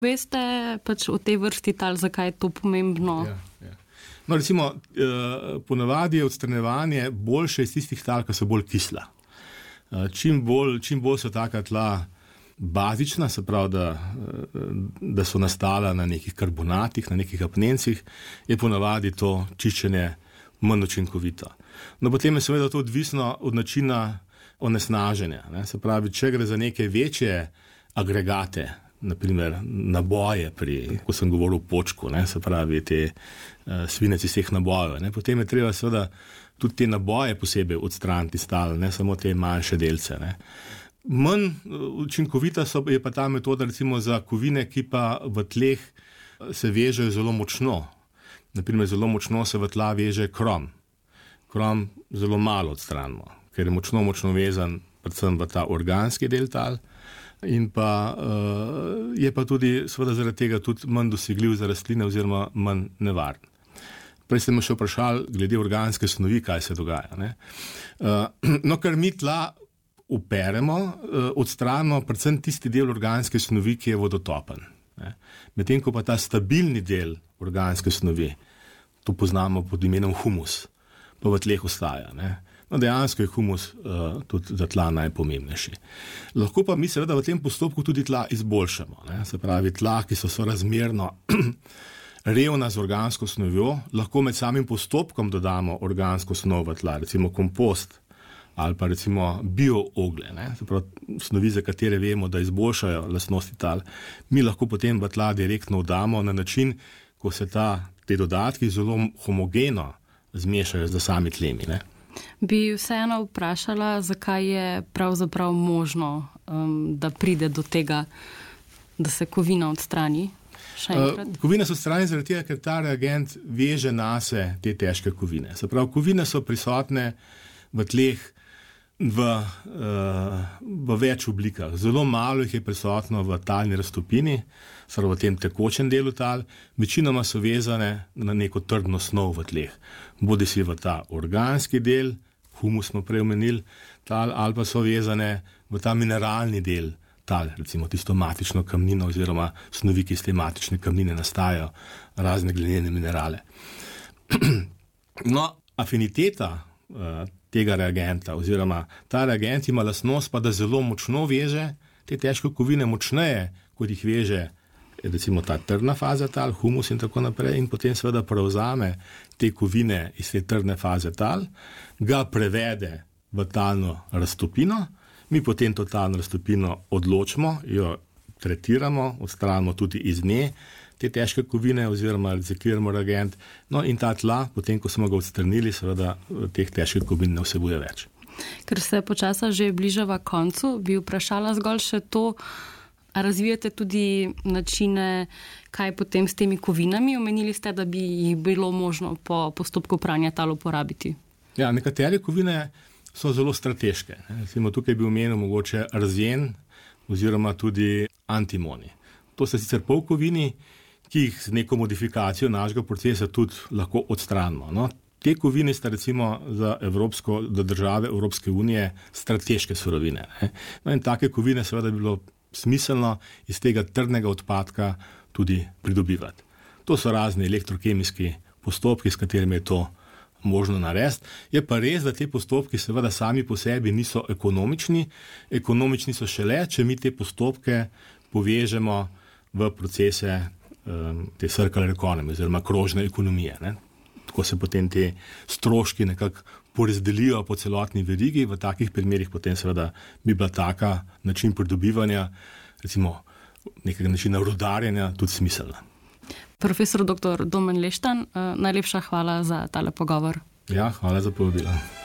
Veste pač o tej vrsti tal, zakaj je to pomembno? Ja. No, recimo, ponavadi je odstranjevanje boljše iz tistih tal, ki so bolj kisla. Čim bolj so taka tla bazična, se pravi, da so nastala na nekih karbonatih, na nekih apnencih, je ponavadi to čiščenje manj učinkovito. No, potem je seveda to odvisno od načina onesnaženja. Ne? Se pravi, če gre za neke večje agregate, naprimer naboje, ko sem govoril o počku, ne? Se pravi, te svinec iz teh nabojev, ne? Potem je treba seveda tudi te naboje posebej odstraniti stal, ne samo te manjše delce. Ne? Manj učinkovita je pa ta metoda recimo za kovine, ki pa v tleh se vežejo zelo močno. Naprimer, zelo močno se v tla veže krom. Krom zelo malo odstranimo, ker je močno vezan predvsem v ta organski del tal in pa je pa tudi seveda zaradi tega tudi manj dosegljiv za rastline oziroma manj nevaren. Prej ste me še vprašali glede organske snovi, kaj se dogaja. Ne? No, ker mi tla operemo, odstranimo predvsem tisti del organske snovi, ki je vodotopen. Medtem ko pa ta stabilni del organske snovi, to poznamo pod imenom humus, pa v tleh ostaja. Ne? No, dejansko je humus tudi za tla najpomembnejši. Lahko pa mi seveda v tem postopku tudi tla izboljšamo. Ne? Se pravi, tla, ki so sorazmerno revna z organsko snovjo, lahko med samim postopkom dodamo organsko snov v tla, recimo kompost ali pa recimo biooglje, se pravi snovi, za katere vemo, da izboljšajo lastnosti tal. Mi lahko potem v tla direktno vdamo na način, ko se te dodatki zelo homogeno zmešajo z sami tlemi. Ne? Bi vseeno vprašala, zakaj je pravzaprav možno, da pride do tega, da se kovina odstrani? Kovine so odstranjene zaradi tega, ker ta reagent veže nase te težke kovine. Se pravi, kovine so prisotne v tleh v več oblikah. Zelo malo jih je prisotno v talni raztopini, v tem tekočem delu tal, večinoma so vezane na neko trdno snov v tleh. Bodi si v ta organski del, humus smo prej omenili, tal, ali pa so vezane v ta mineralni del tal, recimo tisto matično kamnino oziroma snovi, ki iz te matične kamnine nastajajo, razne glinene minerale. No, afiniteta tega reagenta oziroma ta reagent ima lastnost pa, da zelo močno veže te težke kovine, močneje, kot jih veže recimo ta trdna faza tal, humus in tako naprej, in potem seveda prevzame te kovine iz te trdne faze tal, ga prevede v talno raztopino, mi potem to talno raztopino odločimo, jo tretiramo, odstranimo tudi iz nje te težke kovine oziroma recikliramo reagent, no in ta tla, potem ko smo ga odstranili, seveda teh težkih kovin ne vsebuje več. Ker se počasa že bližava koncu, bi vprašala zgolj še to, a razvijate tudi načine, kaj potem s temi kovinami? Omenili ste, da bi jih bilo možno po postopku pranja tal uporabiti. Ja, nekatere kovine so zelo strateške. Recimo tukaj bi omenil mogoče arzen oziroma tudi antimoni. To so sicer polkovini, ki jih z neko modifikacijo našega procesa tudi lahko odstranimo. No, te kovine sta recimo za države Evropske unije strateške surovine. No, in take kovine seveda bi bilo smiselno iz tega trdnega odpadka tudi pridobivati. To so razni elektrokemijski postopki, s katerimi je to možno narediti. Je pa res, da te postopki seveda sami po sebi niso ekonomični. Ekonomični so šele, če mi te postopke povežemo v procese te circular economy oziroma krožne ekonomije. Ne? Tako se potem te stroški nekako porazdelijo po celotni verigi, v takih primerih potem seveda bi bila taka način pridobivanja, recimo nekega načina rudarjenja, tudi smiselna. Profesor dr. Domen Leštan, najlepša hvala za tale pogovor. Ja, hvala za povabilo.